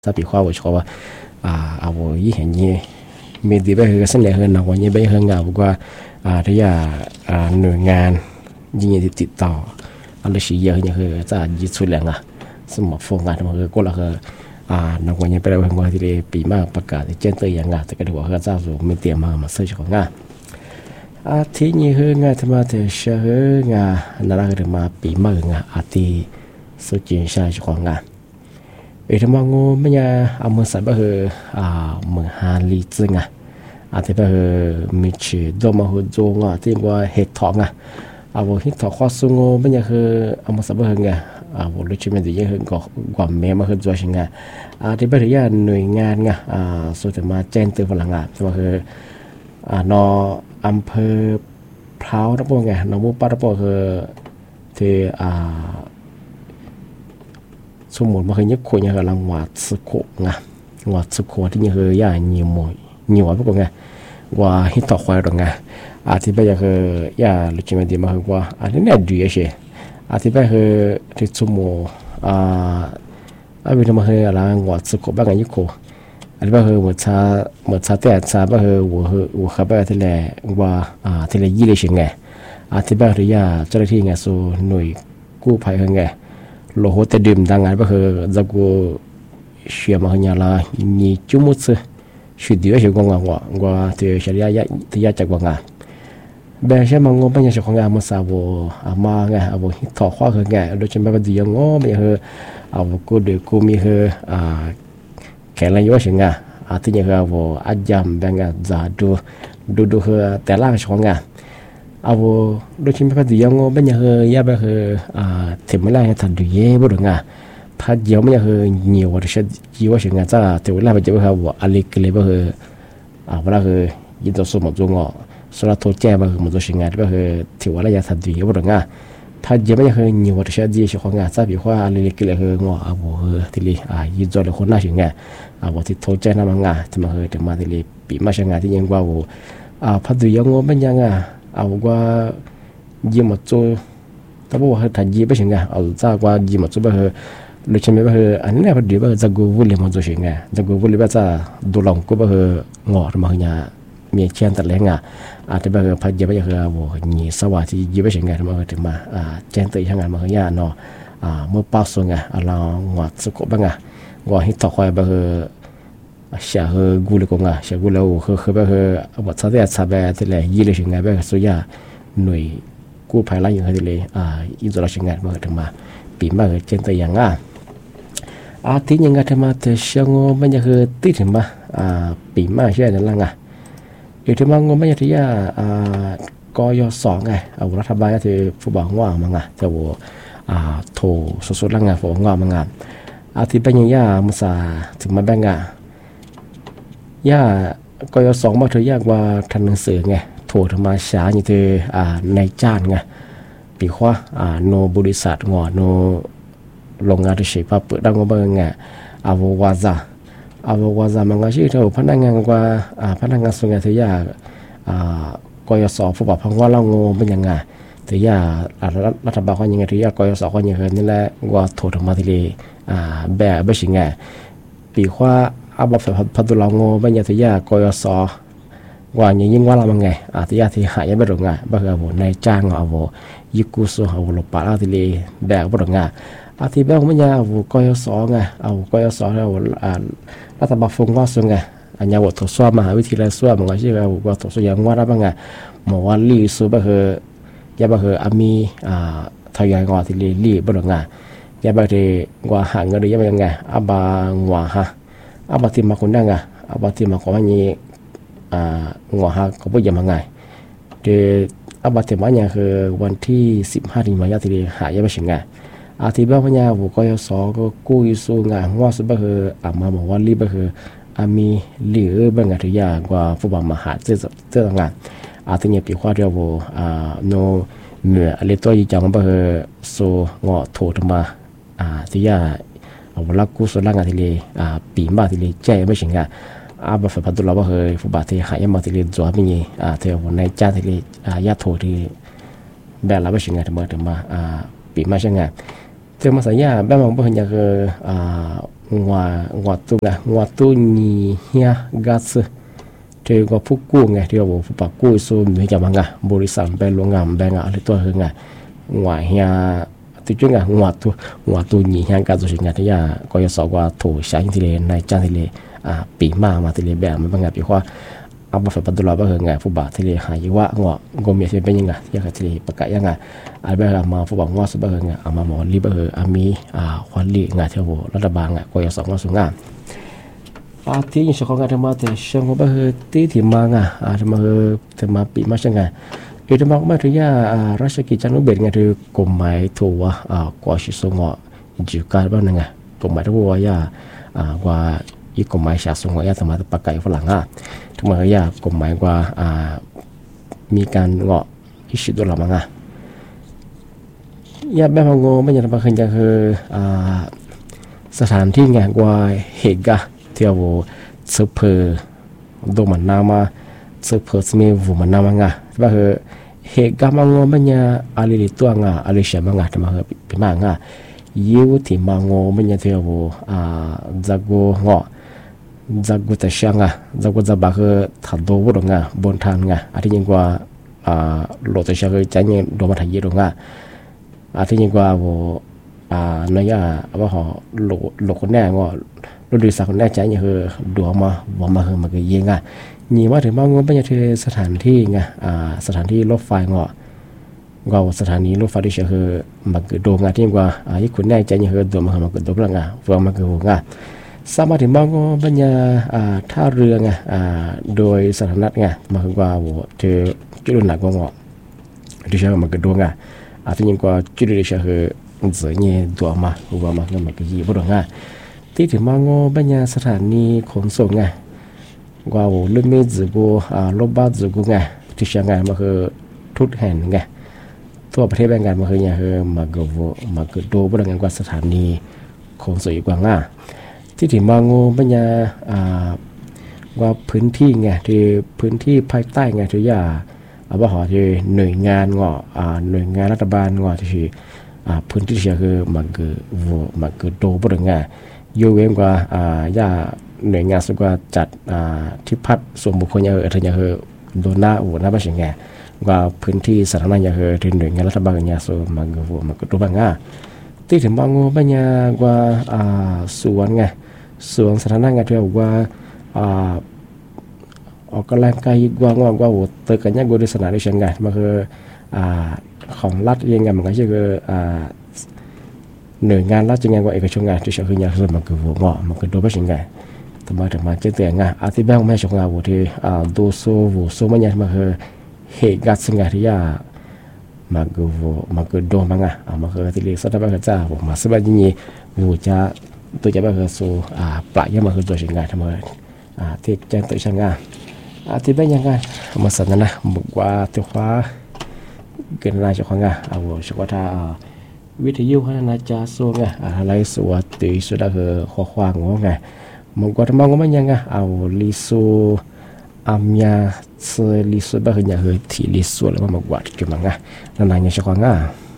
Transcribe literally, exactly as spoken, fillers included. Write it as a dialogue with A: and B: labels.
A: 在比划我说ว่าอ่าเอาอีเห็นยี่มีดีไปคือเส้นเหลือเหินนะวันนี้ไปเหินงานบอกว่าอ่าที่อ่าอ่าหน่วยงานยิ่งติดต่ออะไรสิ่งเยอะเนี่ยคือจะยึดสุดแรงอ่ะสมมติโฟกัสมันคือก็ละคืออ่านวันนี้ไปเราเห็นว่าที่เลยปีมากประกาศที่เจนเตยอย่างงานแต่ก็ถือว่าเขาจะสูงไม่เตรียมมามาเสิร์ชของงานอาทิตย์นี้คืองานที่มาเถอะเชื่องานนั่นคือมาปีมากงานอาทิตย์สุดจีนใช่ของงานเออทำไมงูไม่ยาเอามือใส่ไปเหออ่ามือหาลีจึงอ่ะอาทิตย์ไปเหอมีชื่อดมาหัวจงอ่ะที่ว่าเห็ดทองอ่ะเอาเห็ดทองข้อสูงงูไม่ยาคือเอามือใส่ไปเหอไงอ่าวันรู้ชิมดีเยอะเหอกกว่าแม่มาเหอจ่วยชิงอ่ะอาทิตย์ไปเหอยาหน่วยงานไงอ่าสุดมาแจ้งเตือนพลังงานที่ว่าคืออ่านออำเภอพร้าวนะพวกไงน้องมุกป้านะพวกคือที่อ่าสมมติว่าคือnhấtคนอย่างเราหวาดสุโขงะหวาดสุโขที่ยังคือย่าเหนียวหมอยเหนียวพวกไงว่าฮิตต่อควายตรงไงอาทิตย์ไปยังคือย่าลุจิมาดีมาคือว่าอันนี้เนี่ยดีเฉยอาทิตย์ไปคือที่สมมติอ่าอาวิธีมาคืออะไรหวาดสุโขบ้างไงยุโขอันนี้ไปคือเหมือนชาเหมือนชาแต่ชาไปคือวัววัวขับไปที่แหล่ว่าอ่าที่แหล่ยี่เลยเฉยไงอาทิตย์ไปคือย่าเจ้าหน้าที่ไงสู่หน่วยกู้ภัยคือไงโลโหแต่ดื่มดังไงก็คือจะกูเชื่อมาเนี่ยละนี่จุ่มซึชุดเดียวเชื่อกงว่าว่าที่เฉลี่ยที่ยากจากว่างานแบบเช่นมังงเป็นอย่างเช่นของงานมันสาวอามาไงเอาบุหิตถอดข้อคือไงโดยเฉพาะดีอย่างง้อไม่คือเอาบุกูเดือกูมีคืออ่าแข่งอะไรอยู่เช่นไงอาที่อย่างคือเอาบุอาจำแบบไงจะดูดูดูคือแต่ละช่องงานเอาโดยเฉพาะดีอย่างง้อเป็นอย่างคือยาแบบคืออ่าถึงเวลาทันดูเย่บุรุษงาพัดเยอะไม่คือเหนียวหรือเช่นยี่ว่าเช่นงาจะถึงเวลาไปเจอเขาว่าอะไรก็เลยแบบคืออ่าเวลาคือยินตัวสมบูรณ์งอสุราโทแจ้แบบคือมันตัวเช่นงาแบบคือถึงเวลาอยากทันดูเย่บุรุษงาพัดเยอะไม่คือเหนียวหรือเช่นยี่เช่นของงาจะพี่ว่าอะไรก็เลยคืองอเอาคือที่เลยอ่ายินตัวเลยคนน่าเช่นงาเอาที่โทแจ้นั่นมันงาที่มาคือที่มาที่เลยปีมาเช่นงาที่ยังว่าอ่าพัดดูยังงอเป็นยังไงเอาว่ายี่มาจูถ้าบอกว่าถ้ายี่ไปเช่นไงเอาจากว่ายี่มาจูไปคือเลยใช่ไหมว่าคืออันนี้พอดีว่าจะกูวุ่นเลยมันจูเช่นไงจะกูวุ่นเลยว่าจะดูลองกูไปคืองอมาเนี่ยมีเชียนตัดเลี้ยงอ่ะอาจจะไปคือพัดยี่ไปคือว่ายี่สวัสดิ์ยี่ไปเช่นไงมาถึงมาอ่าแจ้งเตือนช่างงานมาคือเนี่ยเนาะอ่าเมื่อป้าส่งไงเรางอสุกบ้างอ่ะว่าให้ต่อคอยไปคือเสียคือกูเลยก็งาเสียกูแล้วคือคือแบบคือวัดสัตย์สับแบบที่เลยยี่เลยเช่นไงแบบสุดยอดหน่วยกู้ภัยไล่ยังไงที่เลยอ่าอิจฉาเช่นไงมาถึงมาปีมาเจนตัวอย่างอ่ะอาทิตย์ยังไงที่มาเตเชียงงมันจะคือติดถึงมาอ่าปีมาใช่ไหมล่ะไงอยู่ที่มางงมันจะที่อ่าอ่ากยศไงเอารัฐบาลก็ที่ผู้บอกว่ามังอ่ะแต่ว่าอ่าโถสุดๆล่ะไงผู้บอกว่ามังอ่ะอาทิตย์เป็นยังย่ามุสาถึงมาแบ่งอ่ะย่ากยศมาเธอยากว่าทันหนังสือไงโถธรรมชาอย่างที่อ่าในจ้านไงปีขว่าอ่าโนบริษัทงอโนโรงงานที่ใช้พับเปิดดังว่าไงอาววาซาอาววาซามันก็ชื่อเท่าพนักงานกว่าอ่าพนักงานส่วนใหญ่ที่ยากอ่ากยศผู้บอกพังว่าเรางงเป็นยังไงที่ยากรัฐบาลเขายังไงที่ยากกยศเขายังไงนี่แหละว่าโถธรรมะที่เลยอ่าแบบไม่ใช่ไงปีขว่าอาบอบพัดตุลางงเป็นยังที่ยากกยศว่าอย่างยิ่งว่าเราเป็นไงอาทิตย์ที่หายไปตรงไงบ้างเอาในจ้างเอายิกุโซเอาลบปาอาทิตย์แบกไปตรงไงอาทิตย์แบบไม่ยาวกยศไงเอากยศเอารัฐบาลฟงว่าส่งไงอันนี้ว่าทศวรรษมหาวิทยาลัยสวมมันก็ชื่อว่าทศวรรษว่าได้บ้างไงหมอว่าลีสูบคือยาบ้าคืออามีอ่าทายางว่าที่ลีลีไปตรงไงยาบ้าที่ว่าหาเงินได้ยังไงอาบางว่าฮะอาบาที่มาคนนั่งไงอาบาที่มาคนนี้อ่างัวฮะก็บ่ยังมาไงเดอาบัติมาเนี่ยคือวันที่สิบห้าถึงมายาที่หายาไปถึงไงอาทิตย์บ้าพญาบุกยศก็กู้ยิสูงานว่าสุบคืออามาบอกว่ารีบคืออามีหรือเบิ่งอัธยากว่าผู้บ่าวมหาเจ้าเจ้างานอาทิตย์เนี่ยปีขว่าเดียวบ่อ่าโนเหนืออะไรตัวยี่จังบ่คือโซงอโถธรรมาอ่าที่ยาเอาลักกู้สุลังอัที่เลยอ่าปีมาที่เลยแจ้ไม่ถึงไงอาบฝันตุลาว่าเคยผู้บาดที่หายมาที่เรียนจวบมีอ่าเทวในจ้าที่เรียอ่ายาโถที่แบบเราไม่ใช่ไงถึงมาถึงมาอ่าปีมาใช่ไงเทวมาสัญญาแบบมันเป็นอย่างคืออ่า ngoài ngoài tu nga ngoài tu nhì hia gas thì có phúc cu nga thì có phúc bạc cu số mình chả bằng nga bồi sản bên luôn ngầm bên nga lấyตัวhơn nga ngoài hia thì chúng nga ngoài tu ngoài tu nhì hia gas rồi nga thì ya có yêu sáu qua thủ sáng thì lên này trang thì lên à bị ma mà thì lên bẻ mà bằng nga bị khoaเอาไปฝันตัวเราบ้างไงผู้บ่าวที่เลี้ยหายว่างัวงมเมียที่เป็นยังไงยังไงที่เลี้ยประกาศยังไงอะไรบ้างมาผู้บ่าวงัวสุดบ้างไงเอามาหมอรีบ้างอามีอ่าควันลีงานเที่ยวรัฐบาลไงก็ยังสองงัวสูงงานอาที่ยังชอบงานทำมาแต่เชื่อว่าบ้างที่ที่มาไงอ่าทำมาทำมาปีมาเช่นไงเออทำมาไม่ถึงยาอ่าราชกิจจานุเบศไงคือกฎหมายถั่วอ่ากว่าชิสงอจีการบ้างไงกฎหมายที่ว่ายาอ่าว่าอีกฎหมายชาติสงฆ์ยาสมัยประกาศฝรั่งอ่ะทั้งหมดยากฎหมายว่าอ่ามีการเงาะอิชิตัวละมั้งอ่ะยาแบบงงไม่ยังทำขึ้นจะคืออ่าสถานที่ไงว่าเหตุการณ์เที่ยวเสือเพอโดมันนามาเสือเพอสมัยวุมันนามังอ่ะว่าคือเหตุการณ์มังงไม่ยังอะไรตัวงอ่ะอะไรเชื่อมังอ่ะทำไมคือเป็นมังอ่ะยิ่งที่มังงไม่ยังเที่ยวอ่าจักรเงาะจักรแต่เชียงอ่ะจักรจะบักถัดโดบุรงอ่ะบนทางอ่ะอาทิตย์ยิ่งกว่าอ่าโลแต่เชียงใจยิ่งโดมาถ่ายยี่รงอ่ะอาทิตย์ยิ่งกว่าว่าอ่าเนื้อว่าห่อโลโลคนแน่ก็โลดีสักคนแน่ใจยิ่งคือดัวมาว่ามาคือมาคือยิงอ่ะยี่ว่าถึงบางงไม่ใช่ที่สถานที่ไงอ่าสถานที่รถไฟเงาะก็สถานีรถไฟที่เชื่อคือมาคือโดงอ่ะที่ยิ่งกว่าอ่ายี่คนแน่ใจยิ่งคือดัวมาคือมาคือโดงละอ่ะว่ามาคือหัวอ่ะสามารถถึงบางก็บรรยาท่าเรือไงโดยสถานะไงมาคือว่าเธอจุดหนักกว่าที่เชื่อมันก็ดวงไงอาจจะยิ่งกว่าจุดที่เชื่อคือเสือเนี่ยตัวมาคือว่ามันก็มันก็ยี่ปุ่นไงที่ถึงบางก็บรรยาสถานีขนส่งไงว่าเรื่องไม่จืดกูรถบัสจืดกูไงที่เชื่อไงมันคือทุกแห่งไงทั่วประเทศแบ่งกันมันคือไงคือมันก็มันก็โดปุ่นไงกว่าสถานีขนส่งอีกกว่าไงที่ถึงบางงูปัญญาว่าพื้นที่ไงที่พื้นที่ภายใต้ไงที่ยาเอาว่าหอที่หน่วยงานงอหน่วยงานรัฐบาลงอที่พื้นที่เชียคือมันคือวัวมันคือโตบุตรงไงยูเว้นกว่าย่าหน่วยงานสุกว่าจัดที่พัดส่วนบุคคลอย่างเออที่อย่างเออโดนหน้าหัวหน้าบ้านเชียงไงว่าพื้นที่สาธารณะอย่างเออที่หน่วยงานรัฐบาลอย่างส่วนมันคือวัวมันคือโตบางง่าที่ถึงบางงูปัญญาว่าสวนไงส่วนสถานะงานที่บอกว่าออกกำลังกายกว่างว่าว่าเติร์กันยังกูได้สนามได้เชิงไงมันคือของรัฐยังไงมันก็คือหน่วยงานรัฐยังไงว่าเอกชนไงที่เชื่อคืออย่างส่วนมันคือหัวงอมันคือโดยไม่ใช่ไงทำไมถึงมาเจอแต่ไงอาทิตย์แบงไม่ใช่งานวัวที่ดูโซ่วัวโซ่มันยังมันคือเหตุการณ์สิ่งที่ยามันคือวัวมันคือโดนมันไงมันคือที่เรียกสถาบันกระจายวัวมาสบายยิ่งวัวจะตัวจะแบบคือสู่อ่าปลายยังมาคือตัวเชิงงานทำไมอ่าที่แจ้งตัวเชิงงานอ่าที่เป็นยังไงมาสั่นนะบอกว่าตัวฟ้าเกินนายเจ้าของงานเอาเฉพาะท่าวิทยุขนาดจ้าส่งไงอะไรสวัสดีสุดาคือข้อความงอไงมันก็ทำมันก็ไม่ยังไงเอาลิสูอามยาเซลิสูแบบคืออย่างคือที่ลิสูแล้วมันบอกว่าจุดมันไงนั่นนายเจ้าของงาน